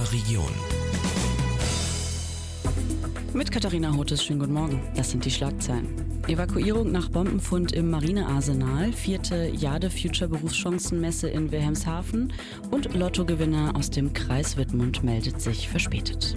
unserer Region. Mit Katharina Hotes, schönen guten Morgen. Das sind die Schlagzeilen. Evakuierung nach Bombenfund im Marinearsenal, 4. Jade Future Berufschancenmesse in Wilhelmshaven und Lottogewinner aus dem Kreis Wittmund meldet sich verspätet.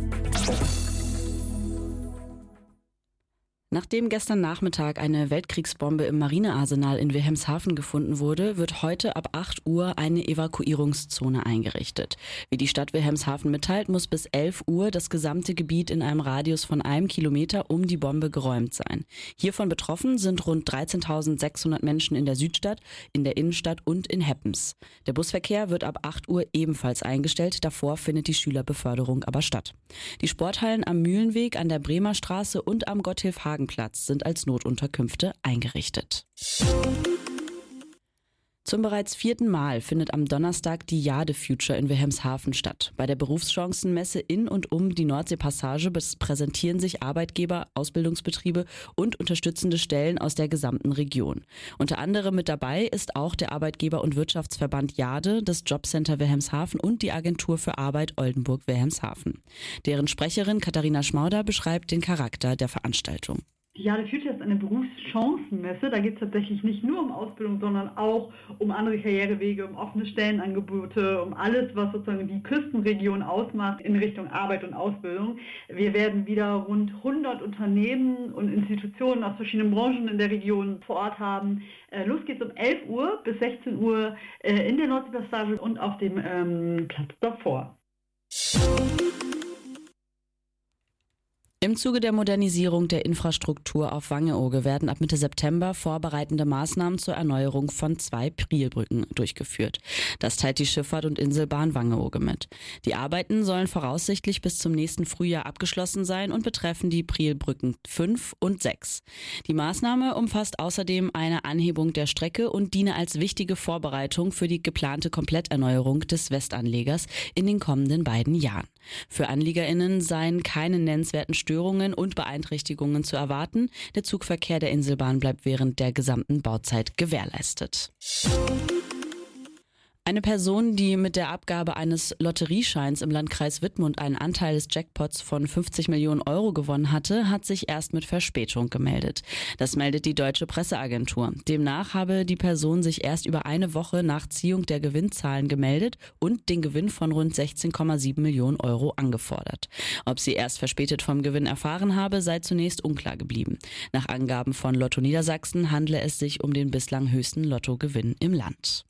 Nachdem gestern Nachmittag eine Weltkriegsbombe im Marinearsenal in Wilhelmshaven gefunden wurde, wird heute ab 8 Uhr eine Evakuierungszone eingerichtet. Wie die Stadt Wilhelmshaven mitteilt, muss bis 11 Uhr das gesamte Gebiet in einem Radius von 1 Kilometer um die Bombe geräumt sein. Hiervon betroffen sind rund 13.600 Menschen in der Südstadt, in der Innenstadt und in Heppens. Der Busverkehr wird ab 8 Uhr ebenfalls eingestellt, davor findet die Schülerbeförderung aber statt. Die Sporthallen am Mühlenweg, an der Bremer Straße und am Gotthilf-Hagen Platz sind als Notunterkünfte eingerichtet. Zum bereits 4. Mal findet am Donnerstag die Jade Future in Wilhelmshaven statt. Bei der Berufschancenmesse in und um die Nordseepassage präsentieren sich Arbeitgeber, Ausbildungsbetriebe und unterstützende Stellen aus der gesamten Region. Unter anderem mit dabei ist auch der Arbeitgeber- und Wirtschaftsverband Jade, das Jobcenter Wilhelmshaven und die Agentur für Arbeit Oldenburg-Wilhelmshaven. Deren Sprecherin Katharina Schmauder beschreibt den Charakter der Veranstaltung. Die Jade Future ist eine Berufschancenmesse. Da geht es tatsächlich nicht nur um Ausbildung, sondern auch um andere Karrierewege, um offene Stellenangebote, um alles, was sozusagen die Küstenregion ausmacht in Richtung Arbeit und Ausbildung. Wir werden wieder rund 100 Unternehmen und Institutionen aus verschiedenen Branchen in der Region vor Ort haben. Los geht's um 11 Uhr bis 16 Uhr in der Nordseepassage und auf dem Platz davor. Im Zuge der Modernisierung der Infrastruktur auf Wangeoge werden ab Mitte September vorbereitende Maßnahmen zur Erneuerung von 2 Prielbrücken durchgeführt. Das teilt die Schifffahrt- und Inselbahn Wangeoge mit. Die Arbeiten sollen voraussichtlich bis zum nächsten Frühjahr abgeschlossen sein und betreffen die Prielbrücken 5 und 6. Die Maßnahme umfasst außerdem eine Anhebung der Strecke und diene als wichtige Vorbereitung für die geplante Kompletterneuerung des Westanlegers in den kommenden beiden Jahren. Für AnliegerInnen seien keine nennenswerten Störungen und Beeinträchtigungen zu erwarten. Der Zugverkehr der Inselbahn bleibt während der gesamten Bauzeit gewährleistet. Eine Person, die mit der Abgabe eines Lotteriescheins im Landkreis Wittmund einen Anteil des Jackpots von 50 Millionen Euro gewonnen hatte, hat sich erst mit Verspätung gemeldet. Das meldet die Deutsche Presseagentur. Demnach habe die Person sich erst über eine Woche nach Ziehung der Gewinnzahlen gemeldet und den Gewinn von rund 16,7 Millionen Euro angefordert. Ob sie erst verspätet vom Gewinn erfahren habe, sei zunächst unklar geblieben. Nach Angaben von Lotto Niedersachsen handle es sich um den bislang höchsten Lottogewinn im Land.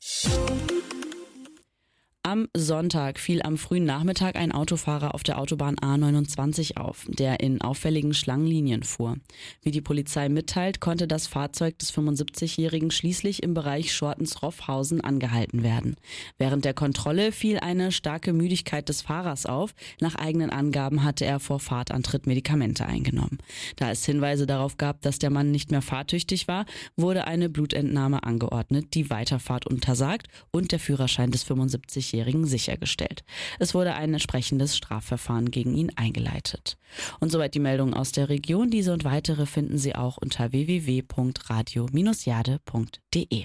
Am Sonntag fiel am frühen Nachmittag ein Autofahrer auf der Autobahn A29 auf, der in auffälligen Schlangenlinien fuhr. Wie die Polizei mitteilt, konnte das Fahrzeug des 75-Jährigen schließlich im Bereich Schortens-Roffhausen angehalten werden. Während der Kontrolle fiel eine starke Müdigkeit des Fahrers auf. Nach eigenen Angaben hatte er vor Fahrtantritt Medikamente eingenommen. Da es Hinweise darauf gab, dass der Mann nicht mehr fahrtüchtig war, wurde eine Blutentnahme angeordnet, die Weiterfahrt untersagt und der Führerschein des 75-Jährigen sichergestellt. Es wurde ein entsprechendes Strafverfahren gegen ihn eingeleitet. Und soweit die Meldungen aus der Region. Diese und weitere finden Sie auch unter www.radio-jade.de.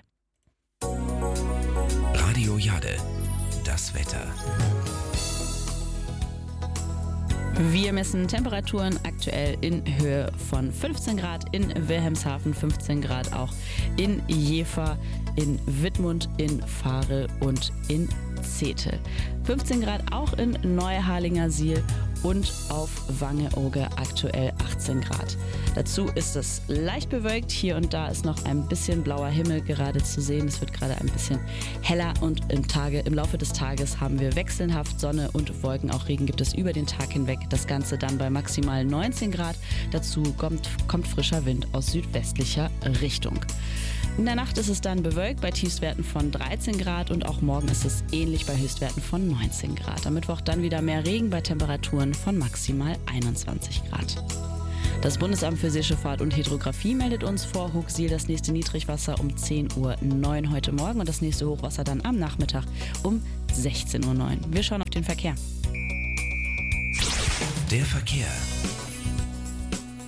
Radio Jade, das Wetter. Wir messen Temperaturen aktuell in Höhe von 15 Grad in Wilhelmshaven, 15 Grad auch in Jever, in Wittmund, in Varel und in Zetel. 15 Grad auch in Neuharlingersiel und auf Wangeoge aktuell 18 Grad. Dazu ist es leicht bewölkt. Hier und da ist noch ein bisschen blauer Himmel gerade zu sehen. Es wird gerade ein bisschen heller und im Laufe des Tages haben wir wechselhaft Sonne und Wolken. Auch Regen gibt es über den Tag hinweg. Das Ganze dann bei maximal 19 Grad. Dazu kommt frischer Wind aus südwestlicher Richtung. In der Nacht ist es dann bewölkt bei Tiefstwerten von 13 Grad und auch morgen ist es ähnlich bei Höchstwerten von 19 Grad. Am Mittwoch dann wieder mehr Regen bei Temperaturen von maximal 21 Grad. Das Bundesamt für Seeschifffahrt und Hydrographie meldet uns vor Hooksiel das nächste Niedrigwasser um 10:09 Uhr heute Morgen und das nächste Hochwasser dann am Nachmittag um 16:09 Uhr. Wir schauen auf den Verkehr. Der Verkehr.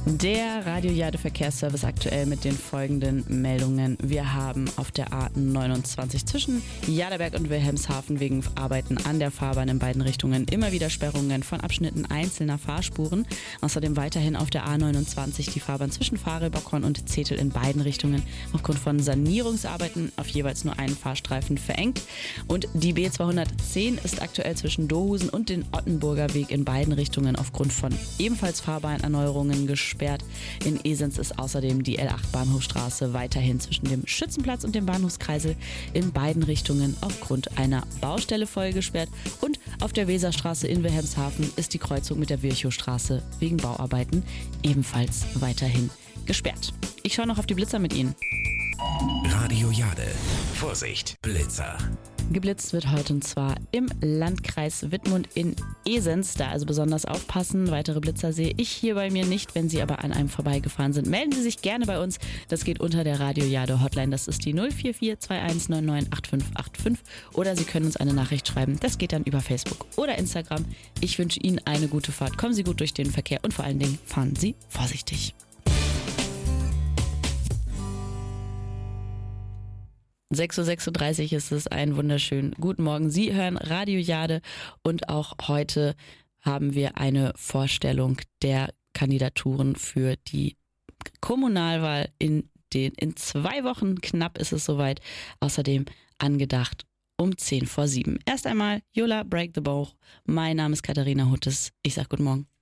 Der Radio Jade Verkehrsservice aktuell mit den folgenden Meldungen. Wir haben auf der A29 zwischen Jaderberg und Wilhelmshaven wegen Arbeiten an der Fahrbahn in beiden Richtungen immer wieder Sperrungen von Abschnitten einzelner Fahrspuren. Außerdem weiterhin auf der A29 die Fahrbahn zwischen Farel, Bockhorn und Zetel in beiden Richtungen aufgrund von Sanierungsarbeiten auf jeweils nur einen Fahrstreifen verengt. Und die B210 ist aktuell zwischen Dohusen und den Ottenburger Weg in beiden Richtungen aufgrund von ebenfalls Fahrbahnerneuerungen gesperrt. In Esens ist außerdem die L8 Bahnhofstraße weiterhin zwischen dem Schützenplatz und dem Bahnhofskreisel in beiden Richtungen aufgrund einer Baustelle voll gesperrt. Und auf der Weserstraße in Wilhelmshaven ist die Kreuzung mit der Virchowstraße wegen Bauarbeiten ebenfalls weiterhin gesperrt. Ich schaue noch auf die Blitzer mit Ihnen. Radio Jade. Vorsicht, Blitzer. Geblitzt wird heute und zwar im Landkreis Wittmund in Esens. Da also besonders aufpassen. Weitere Blitzer sehe ich hier bei mir nicht. Wenn Sie aber an einem vorbeigefahren sind, melden Sie sich gerne bei uns. Das geht unter der Radio Jade Hotline. Das ist die 044 2199 8585. Oder Sie können uns eine Nachricht schreiben. Das geht dann über Facebook oder Instagram. Ich wünsche Ihnen eine gute Fahrt. Kommen Sie gut durch den Verkehr und vor allen Dingen fahren Sie vorsichtig. 6.36 Uhr ist es, einen wunderschönen guten Morgen. Sie hören Radio Jade und auch heute haben wir eine Vorstellung der Kandidaturen für die Kommunalwahl in 2 Wochen. Knapp ist es soweit. Außerdem angedacht um 6:50. Erst einmal Yola Break the Bow. Mein Name ist Katharina Huttes. Ich sag guten Morgen.